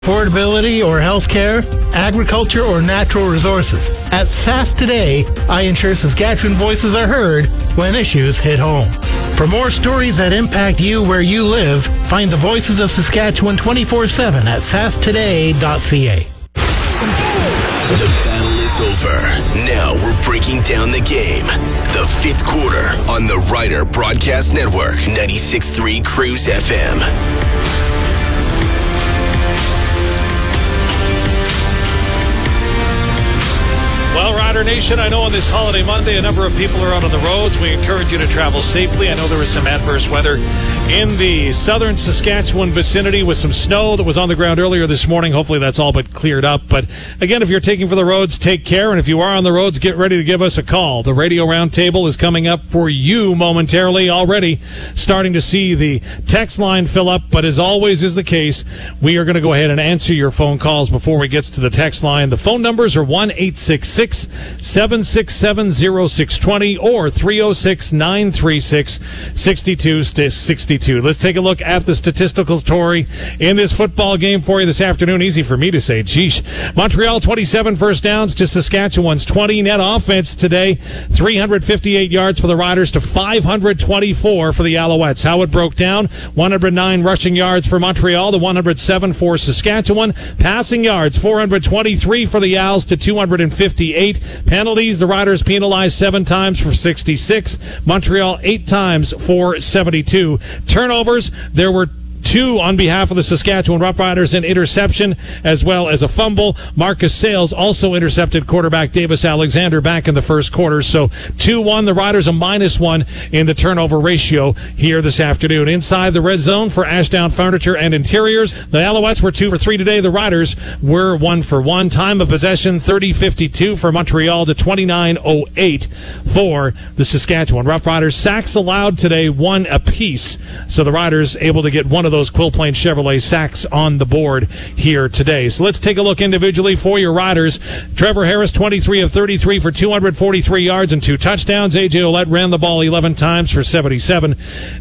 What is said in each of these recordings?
affordability or health care, agriculture or natural resources. At SAS Today, I ensure Saskatchewan voices are heard when issues hit home. For more stories that impact you where you live, find the Voices of Saskatchewan 24/7 at sastoday.ca. The battle is over. Now we're breaking down the game. The fifth quarter on the Ryder Broadcast Network, 96.3 Cruise FM. Well, Rider Nation, I know on this holiday Monday, a number of people are out on the roads. We encourage you to travel safely. I know there was some adverse weather in the southern Saskatchewan vicinity with some snow that was on the ground earlier this morning. Hopefully that's all but cleared up. But again, if you're taking for the roads, take care. And if you are on the roads, get ready to give us a call. The Radio Roundtable is coming up for you momentarily. Already starting to see the text line fill up. But as always is the case, we are going to go ahead and answer your phone calls before we get to the text line. The phone numbers are 1-866-767-0620 or 306-936-6262. Let's take a look at the statistical story in this football game for you this afternoon. Easy for me to say, geesh. Montreal 27 first downs to Saskatchewan's 20. Net offense today, 358 yards for the Riders to 524 for the Alouettes. How it broke down, 109 rushing yards for Montreal to 107 for Saskatchewan. Passing yards, 423 for the Owls to 258. Penalties, the Riders penalized 7 times for 66. Montreal 8 times for 72. Turnovers, there were 2 on behalf of the Saskatchewan Roughriders, an interception as well as a fumble. Marcus Sales also intercepted quarterback Davis Alexander back in the first quarter. So 2-1, the Riders a -1 in the turnover ratio here this afternoon. Inside the red zone for Ashdown Furniture and Interiors, the Alouettes were 2 for 3 today. The Riders were 1 for 1. Time of possession 30-52 for Montreal to 29-08 for the Saskatchewan Roughriders. Sacks allowed today 1 apiece. So the Riders able to get one of those Quill Plain Chevrolet sacks on the board here today. So let's take a look individually for your Riders. Trevor Harris, 23 of 33 for 243 yards and 2 touchdowns. A.J. Ouellette ran the ball 11 times for 77.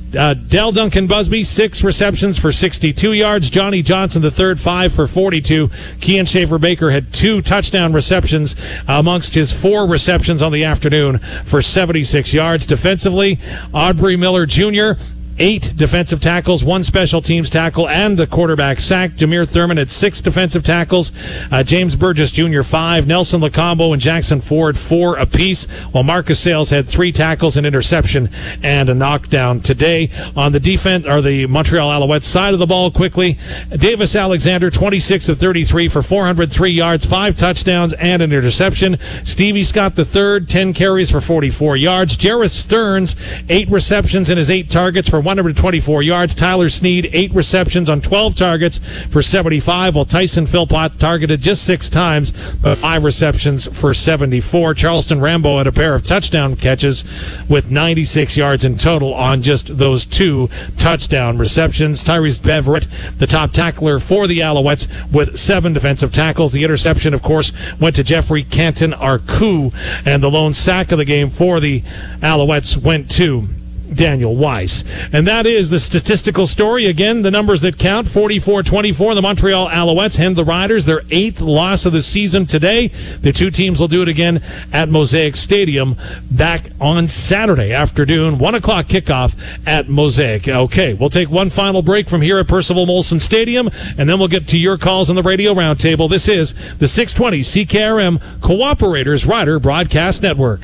Dell Duncan Busby, 6 receptions for 62 yards. Johnny Johnson, the third, 5 for 42. Kean Schaefer-Baker had 2 touchdown receptions amongst his 4 receptions on the afternoon for 76 yards. Defensively, Aubrey Miller Jr., 8 defensive tackles, 1 special teams tackle, and the quarterback sack. Jameer Thurman had 6 defensive tackles. James Burgess Jr., 5. Nelson Lacombo and Jackson Ford, 4 apiece, while Marcus Sales had 3 tackles, an interception, and a knockdown today. On the defense, or the Montreal Alouettes side of the ball, quickly, Davis Alexander, 26 of 33 for 403 yards, 5 touchdowns, and an interception. Stevie Scott III, 10 carries for 44 yards. Jarrett Stearns, 8 receptions in his 8 targets for 124 yards. Tyler Sneed, 8 receptions on 12 targets for 75, while Tyson Philpott targeted just 6 times, but 5 receptions for 74. Charleston Rambo had a pair of touchdown catches with 96 yards in total on just those 2 touchdown receptions. Tyrese Beverett, the top tackler for the Alouettes, with 7 defensive tackles. The interception, of course, went to Jeffrey Canton Arcou, and the lone sack of the game for the Alouettes went to Daniel Weiss. And that is the statistical story. Again, the numbers that count, 44-24. The Montreal Alouettes hand the Riders their 8th loss of the season today. The 2 teams will do it again at Mosaic Stadium back on Saturday afternoon. 1 o'clock kickoff at Mosaic. Okay, we'll take one final break from here at Percival Molson Stadium, and then we'll get to your calls on the Radio Roundtable. This is the 620 CKRM Cooperators Rider Broadcast Network.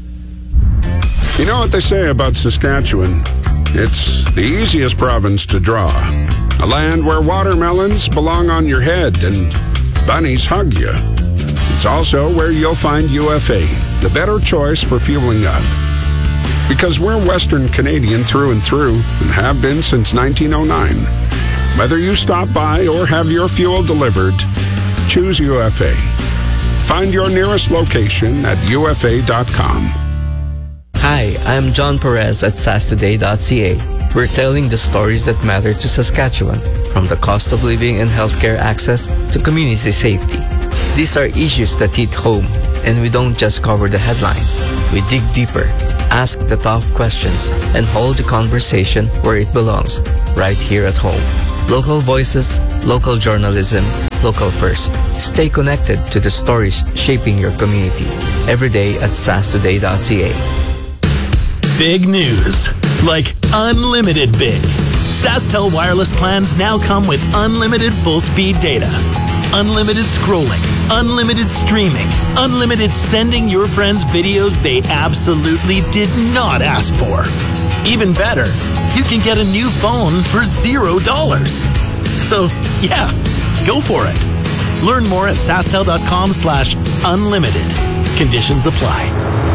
You know what they say about Saskatchewan? It's the easiest province to draw. A land where watermelons belong on your head and bunnies hug you. It's also where you'll find UFA, the better choice for fueling up. Because we're Western Canadian through and through and have been since 1909. Whether you stop by or have your fuel delivered, choose UFA. Find your nearest location at ufa.com. Hi, I'm John Perez at sastoday.ca. We're telling the stories that matter to Saskatchewan, from the cost of living and healthcare access to community safety. These are issues that hit home, and we don't just cover the headlines. We dig deeper, ask the tough questions, and hold the conversation where it belongs, right here at home. Local voices, Local journalism, local first. Stay connected to the stories shaping your community. Every day at sastoday.ca. Big news. Like unlimited big. SaskTel wireless plans now come with unlimited full-speed data. Unlimited scrolling, unlimited streaming, unlimited sending your friends videos they absolutely did not ask for. Even better, you can get a new phone for $0. So, yeah, go for it. Learn more at sastel.com/unlimited. Conditions apply.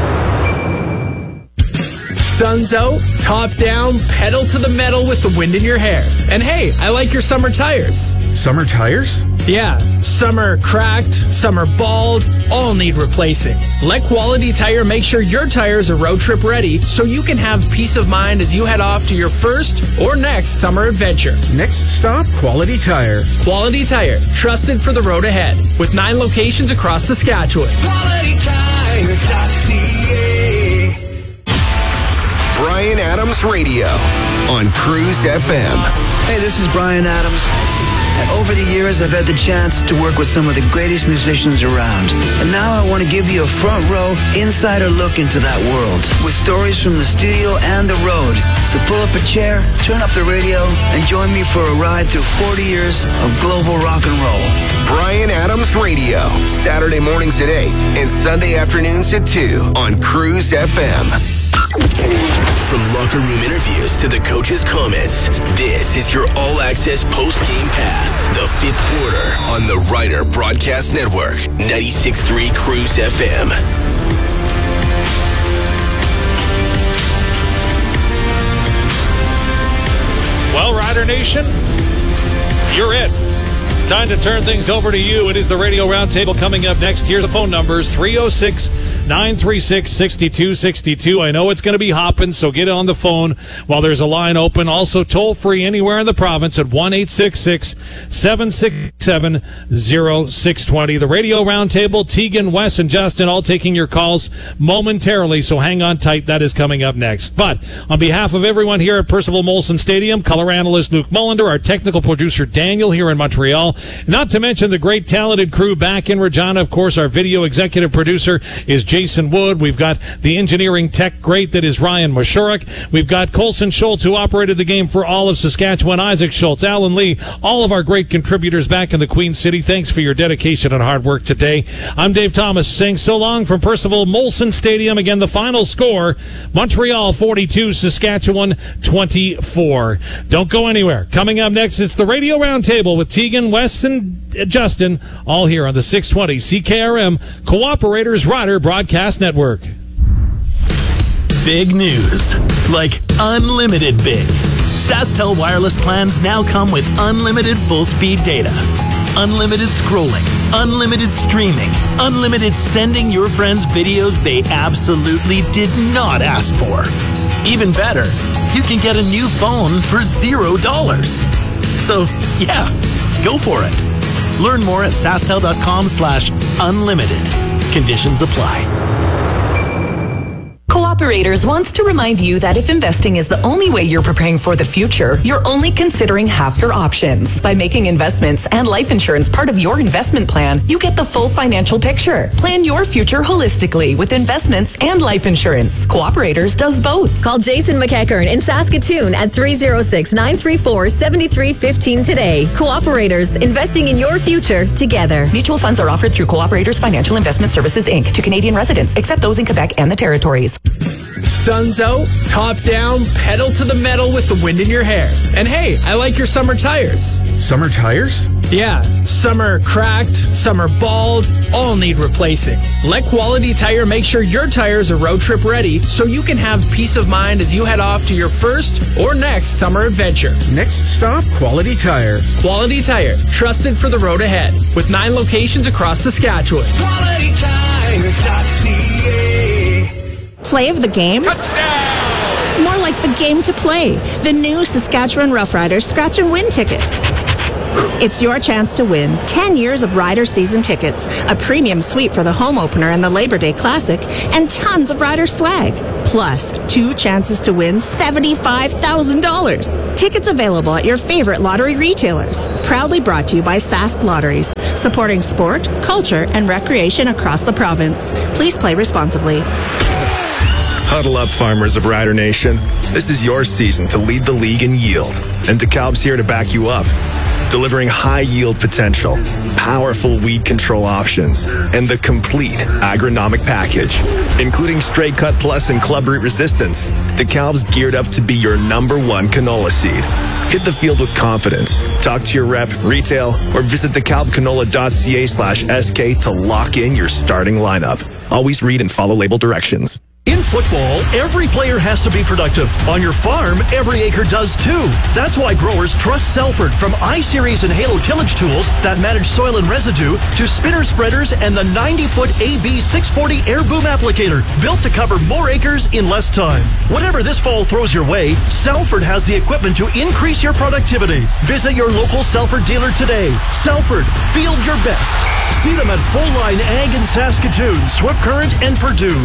Sun's out, top down, pedal to the metal with the wind in your hair. And hey, I like your summer tires. Summer tires? Yeah, some are cracked, some are bald, all need replacing. Let Quality Tire make sure your tires are road trip ready so you can have peace of mind as you head off to your first or next summer adventure. Next stop, Quality Tire. Quality Tire, trusted for the road ahead, with 9 locations across Saskatchewan. QualityTire.ca. Bryan Adams Radio on Cruise FM. Hey, this is Bryan Adams. And over the years, I've had the chance to work with some of the greatest musicians around. And now I want to give you a front row, insider look into that world with stories from the studio and the road. So pull up a chair, turn up the radio, and join me for a ride through 40 years of global rock and roll. Bryan Adams Radio, Saturday mornings at 8 and Sunday afternoons at 2 on Cruise FM. From locker room interviews to the coach's comments, this is your all-access post-game pass. The 5th quarter on the Ryder Broadcast Network, 96.3 Cruise FM. Well, Rider Nation, you're it. Time to turn things over to you. It is the Radio Roundtable coming up next. Here's the phone numbers, 306-936-6262. I know it's going to be hopping, so get on the phone while there's a line open. Also toll-free anywhere in the province at 1-866-767-0620. The Radio Roundtable, Tegan, Wes, and Justin all taking your calls momentarily, so hang on tight. That is coming up next. But on behalf of everyone here at Percival Molson Stadium, color analyst Luke Mullender, our technical producer Daniel here in Montreal, not to mention the great talented crew back in Regina. Of course, our video executive producer is Jason Wood. We've got the engineering tech great that is Ryan Mashurek. We've got Colson Schultz, who operated the game for all of Saskatchewan, Isaac Schultz, Alan Lee, all of our great contributors back in the Queen City. Thanks for your dedication and hard work today. I'm Dave Thomas saying so long from Percival Molson Stadium. Again, the final score, Montreal 42, Saskatchewan 24. Don't go anywhere. Coming up next, it's the Radio Roundtable with Tegan, Wes, and Justin, all here on the 620 CKRM Cooperators Rider Broadcast Network. Big news. Like unlimited big. SaskTel wireless plans now come with unlimited full-speed data. Unlimited scrolling, unlimited streaming, unlimited sending your friends videos they absolutely did not ask for. Even better, you can get a new phone for $0. So, yeah, go for it. Learn more at sastel.com/unlimited. Conditions apply. Cooperators wants to remind you that if investing is the only way you're preparing for the future, you're only considering half your options. By making investments and life insurance part of your investment plan, you get the full financial picture. Plan your future holistically with investments and life insurance. Cooperators does both. Call Jason McEachern in Saskatoon at 306-934-7315 today. Cooperators, investing in your future together. Mutual funds are offered through Cooperators Financial Investment Services, Inc. to Canadian residents, except those in Quebec and the Territories. Sun's out, top down, pedal to the metal with the wind in your hair. And hey, I like your summer tires. Summer tires? Yeah, some are cracked, some are bald, all need replacing. Let Quality Tire make sure your tires are road trip ready so you can have peace of mind as you head off to your first or next summer adventure. Next stop, Quality Tire. Quality Tire, trusted for the road ahead, with 9 locations across Saskatchewan. QualityTire.ca. Play of the game? Touchdown! More like the game to play. The new Saskatchewan Roughriders Scratch and Win ticket. It's your chance to win 10 years of Ryder season tickets, a premium suite for the home opener and the Labor Day Classic, and tons of Ryder swag. Plus, 2 chances to win $75,000. Tickets available at your favorite lottery retailers. Proudly brought to you by Sask Lotteries, supporting sport, culture, and recreation across the province. Please play responsibly. Huddle up, farmers of Rider Nation. This is your season to lead the league in yield, and DeKalb's here to back you up. Delivering high yield potential, powerful weed control options, and the complete agronomic package, including Straight Cut Plus and Club Root Resistance. DeKalb's geared up to be your #1 canola seed. Hit the field with confidence. Talk to your rep, retail, or visit DeKalbCanola.ca/SK to lock in your starting lineup. Always read and follow label directions. In football, every player has to be productive. On your farm, every acre does too. That's why growers trust Selford, from I-Series and Halo tillage tools that manage soil and residue to spinner spreaders and the 90-foot AB640 air boom applicator, built to cover more acres in less time. Whatever this fall throws your way, Selford has the equipment to increase your productivity. Visit your local Selford dealer today. Selford, field your best. See them at Full Line Ag in Saskatoon, Swift Current, and Purdue.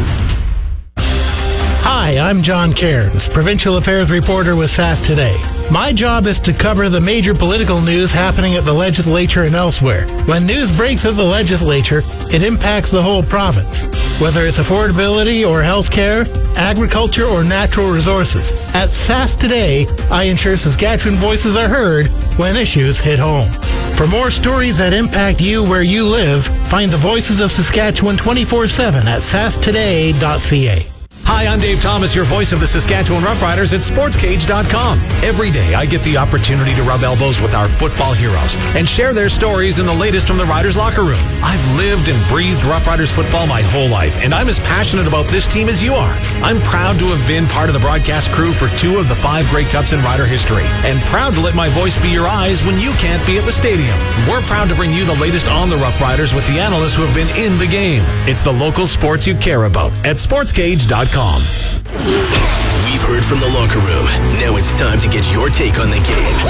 Hi, I'm John Cairns, Provincial Affairs Reporter with SAS Today. My job is to cover the major political news happening at the legislature and elsewhere. When news breaks at the legislature, it impacts the whole province. Whether it's affordability or health care, agriculture or natural resources. At SAS Today, I ensure Saskatchewan voices are heard when issues hit home. For more stories that impact you where you live, find the Voices of Saskatchewan 24/7 at sastoday.ca. Hi, I'm Dave Thomas, your voice of the Saskatchewan Roughriders at SportsCage.com. Every day, I get the opportunity to rub elbows with our football heroes and share their stories and the latest from the Riders locker room. I've lived and breathed Roughriders football my whole life, and I'm as passionate about this team as you are. I'm proud to have been part of the broadcast crew for 2 of the 5 Grey Cups in Rider history, and proud to let my voice be your eyes when you can't be at the stadium. We're proud to bring you the latest on the Roughriders with the analysts who have been in the game. It's the local sports you care about at SportsCage.com. We've heard from the locker room. Now it's time to get your take on the game.